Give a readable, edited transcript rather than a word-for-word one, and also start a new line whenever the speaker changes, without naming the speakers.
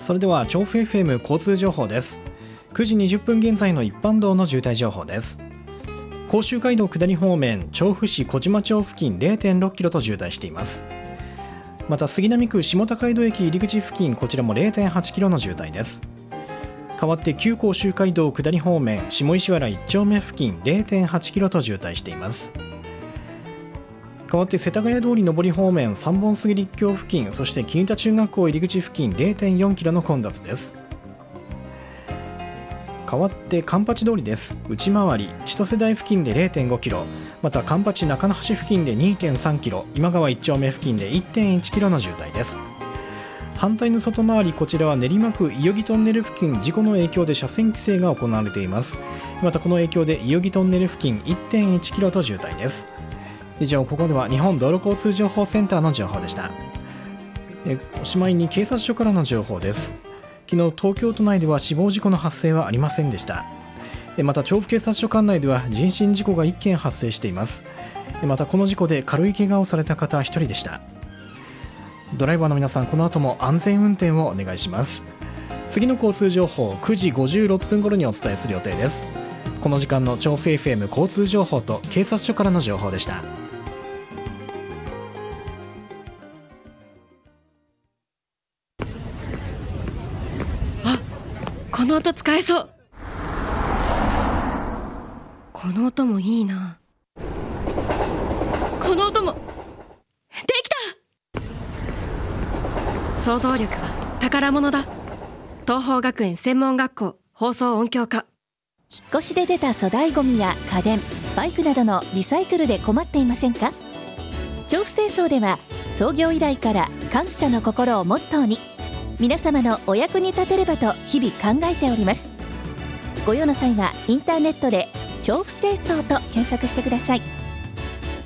それでは調布 FM 交通情報です。9時20分現在の一般道の渋滞情報です。甲州街道下り方面、調布市小島町付近 0.6 キロと渋滞しています。また杉並区下高井戸駅入り口付近、こちらも 0.8 キロの渋滞です。代わって旧甲州街道下り方面、下石原1丁目付近 0.8 キロと渋滞しています。代わって世田谷通り上り方面、三本杉立教付近、そして金田中学校入り口付近 0.4 キロの混雑です。代わって環八通りです。内回り千歳台付近で 0.5 キロ、また環八中野橋付近で 2.3 キロ、今川1丁目付近で 1.1 キロの渋滞です。反対の外回り、こちらは練馬区伊予木トンネル付近、事故の影響で車線規制が行われています。またこの影響で伊予木トンネル付近 1.1 キロと渋滞です。以上、ここでは日本道路交通情報センターの情報でした。おしまいに警察署からの情報です。昨日東京都内では死亡事故の発生はありませんでした。また調布警察署管内では人身事故が1件発生しています。またこの事故で軽い怪我をされた方1人でした。ドライバーの皆さん、この後も安全運転をお願いします。次の交通情報9時56分頃にお伝えする予定です。この時間の調布 FM 交通情報と警察署からの情報でした。
この音使えそう。この音もいいな。この音もできた。想像力は宝物だ。東邦学園専門学校放送音響科。
引っ越しで出た粗大ごみや家電、バイクなどのリサイクルで困っていませんか？調布清掃では創業以来から感謝の心をモットーに、皆様のお役に立てればと日々考えております。ご用の際はインターネットで調布清掃と検索してください。